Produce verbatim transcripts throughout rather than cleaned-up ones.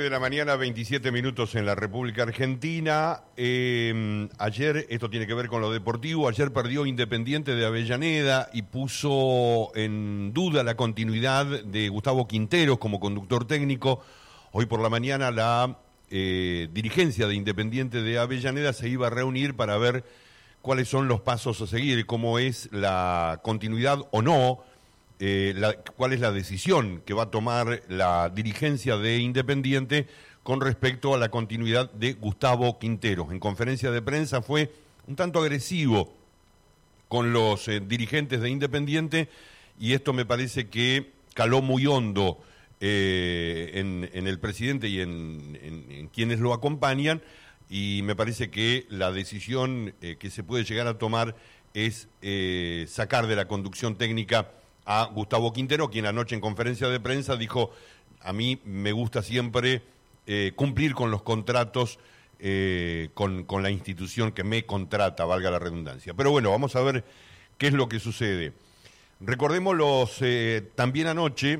de la mañana, veintisiete minutos en la República Argentina. Eh, ayer, esto tiene que ver con lo deportivo, ayer perdió Independiente de Avellaneda y puso en duda la continuidad de Gustavo Quinteros como conductor técnico. Hoy por la mañana la eh, dirigencia de Independiente de Avellaneda se iba a reunir para ver cuáles son los pasos a seguir, cómo es la continuidad o no. Eh, la, cuál es la decisión que va a tomar la dirigencia de Independiente con respecto a la continuidad de Gustavo Quinteros. En conferencia de prensa fue un tanto agresivo con los eh, dirigentes de Independiente y esto me parece que caló muy hondo eh, en, en el presidente y en, en, en quienes lo acompañan, y me parece que la decisión eh, que se puede llegar a tomar es eh, sacar de la conducción técnica a Gustavo Quintero, quien anoche en conferencia de prensa dijo: a mí me gusta siempre eh, cumplir con los contratos eh, con, con la institución que me contrata, valga la redundancia. Pero bueno, vamos a ver qué es lo que sucede. Recordemos los, eh, también anoche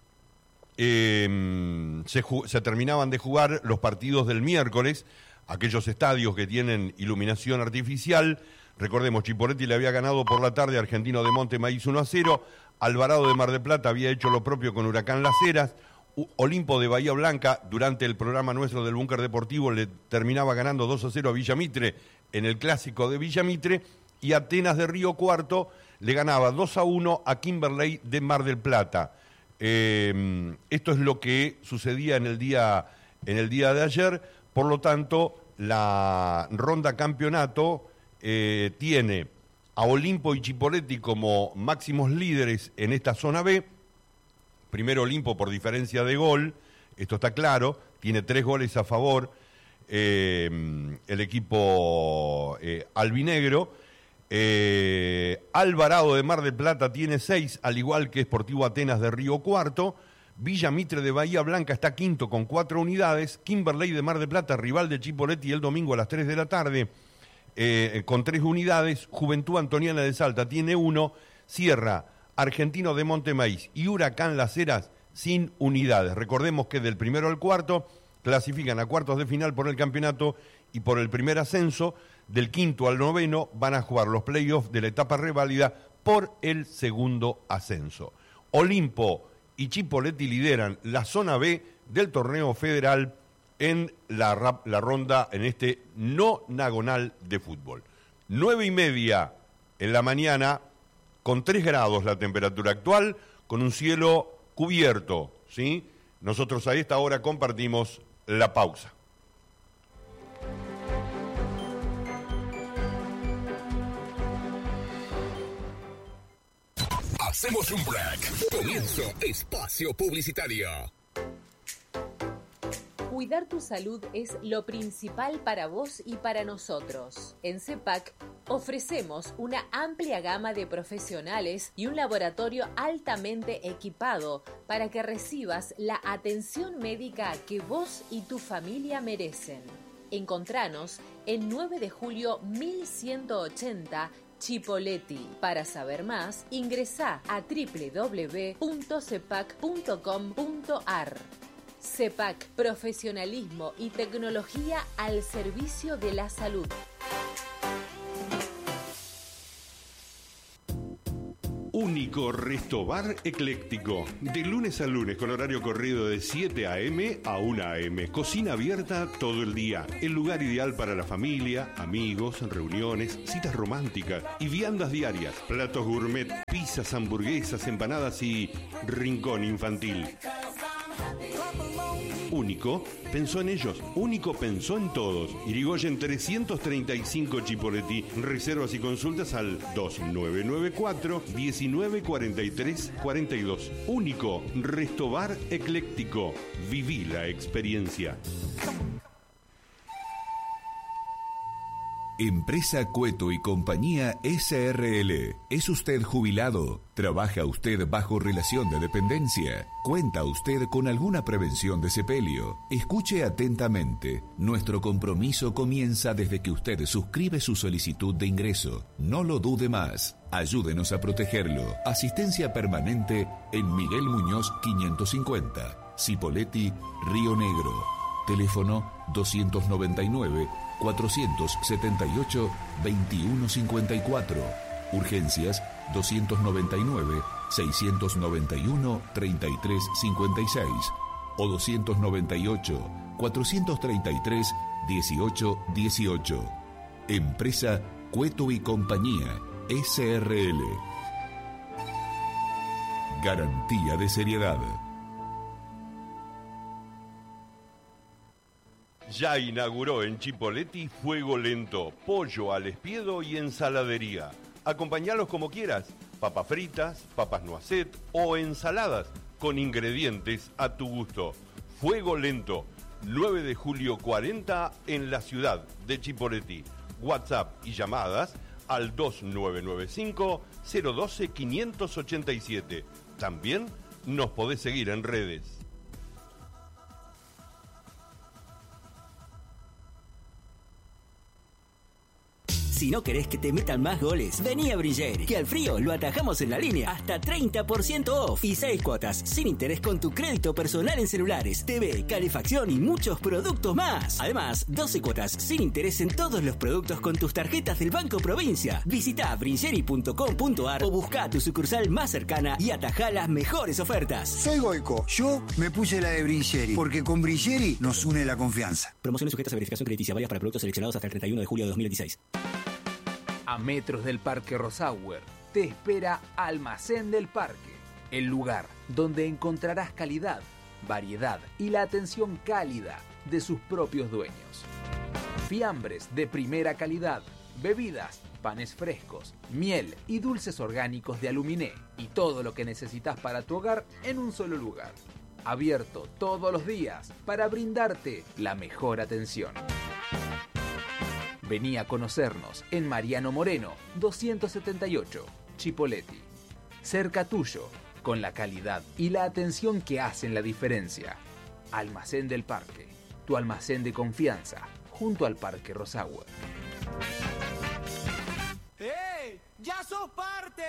eh, se, se terminaban de jugar los partidos del miércoles, aquellos estadios que tienen iluminación artificial. Recordemos, Chipoletti le había ganado por la tarde a Argentino de Monte Maíz uno a cero, Alvarado de Mar del Plata había hecho lo propio con Huracán Las Heras, Olimpo de Bahía Blanca, durante el programa nuestro del Búnker Deportivo, le terminaba ganando dos a cero a Villa Mitre en el clásico de Villa Mitre, y Atenas de Río Cuarto le ganaba dos a uno a Kimberley de Mar del Plata. Eh, esto es lo que sucedía en el día, en el día de ayer. Por lo tanto, la ronda campeonato eh, tiene a Olimpo y Chipoletti como máximos líderes en esta zona B. Primero Olimpo por diferencia de gol, esto está claro, tiene tres goles a favor eh, el equipo eh, albinegro. Eh, Alvarado de Mar del Plata tiene seis, al igual que Sportivo Atenas de Río Cuarto. Villa Mitre de Bahía Blanca está quinto con cuatro unidades. Kimberley de Mar del Plata, rival de Chipoletti, el domingo a las tres de la tarde, Eh, con tres unidades. Juventud Antoniana de Salta tiene uno, cierra Argentino de Montemaíz y Huracán Las Heras sin unidades. Recordemos que del primero al cuarto clasifican a cuartos de final por el campeonato y por el primer ascenso. Del quinto al noveno van a jugar los playoffs de la etapa reválida por el segundo ascenso. Olimpo y Chipoletti lideran la zona B del torneo federal en la, la ronda, en este no nagonal de fútbol. Nueve y media en la mañana, con tres grados la temperatura actual, con un cielo cubierto, ¿sí? Nosotros a esta hora compartimos la pausa. Hacemos un break. Comienzo espacio publicitario. Cuidar tu salud es lo principal para vos y para nosotros. En CEPAC ofrecemos una amplia gama de profesionales y un laboratorio altamente equipado para que recibas la atención médica que vos y tu familia merecen. Encontranos en nueve de julio mil ciento ochenta, Chipoletti. Para saber más, ingresá a doble u doble u doble u punto cepac punto com punto ar. CEPAC, profesionalismo y tecnología al servicio de la salud. Único Restobar Ecléctico. De lunes a lunes con horario corrido de siete a eme a una a eme. Cocina abierta todo el día. El lugar ideal para la familia, amigos, reuniones, citas románticas y viandas diarias. Platos gourmet, pizzas, hamburguesas, empanadas y rincón infantil. Único pensó en ellos, Único pensó en todos. Irigoyen trescientos treinta y cinco Chipoletti. Reservas y consultas al dos nueve nueve cuatro, diecinueve cuarenta y tres cuarenta y dos. Único Restobar Ecléctico. Viví la experiencia. Empresa Cueto y Compañía ese erre ele. ¿Es usted jubilado? ¿Trabaja usted bajo relación de dependencia? ¿Cuenta usted con alguna prevención de sepelio? Escuche atentamente. Nuestro compromiso comienza desde que usted suscribe su solicitud de ingreso. No lo dude más. Ayúdenos a protegerlo. Asistencia permanente en Miguel Muñoz quinientos cincuenta. Cipoletti, Río Negro. Teléfono doscientos noventa y nueve, cuatrocientos setenta y ocho, veintiuno cincuenta y cuatro. Urgencias doscientos noventa y nueve, seiscientos noventa y uno, treinta y tres cincuenta y seis o doscientos noventa y ocho, cuatrocientos treinta y tres, dieciocho dieciocho. Empresa Cueto y Compañía, S R L. Garantía de seriedad. Ya inauguró en Chipoleti Fuego Lento, pollo al espiedo y ensaladería. Acompañalos como quieras, papas fritas, papas noisette o ensaladas con ingredientes a tu gusto. Fuego Lento, nueve de julio cuarenta en la ciudad de Chipoleti. WhatsApp y llamadas al dos nueve nueve cinco, cero uno dos, cinco ocho siete. También nos podés seguir en redes. Si no querés que te metan más goles, vení a Brilleri, que al frío lo atajamos en la línea. Hasta treinta por ciento off y seis cuotas sin interés con tu crédito personal en celulares, T V, calefacción y muchos productos más. Además, doce cuotas sin interés en todos los productos con tus tarjetas del Banco Provincia. Visita brilleri punto com punto ar o busca tu sucursal más cercana y atajá las mejores ofertas. Soy Goico. Yo me puse la de Brilleri, porque con Brilleri nos une la confianza. Promociones sujetas a verificación crediticia, varias para productos seleccionados hasta el treinta y uno de julio de dos mil dieciséis. A metros del Parque Rosauer te espera Almacén del Parque, el lugar donde encontrarás calidad, variedad y la atención cálida de sus propios dueños. Fiambres de primera calidad, bebidas, panes frescos, miel y dulces orgánicos de Aluminé y todo lo que necesitas para tu hogar en un solo lugar. Abierto todos los días para brindarte la mejor atención. Vení a conocernos en Mariano Moreno, doscientos setenta y ocho, Chipoleti. Cerca tuyo, con la calidad y la atención que hacen la diferencia. Almacén del Parque, tu almacén de confianza, junto al Parque Rosauer. ¡Hey! ¡Ya sos parte!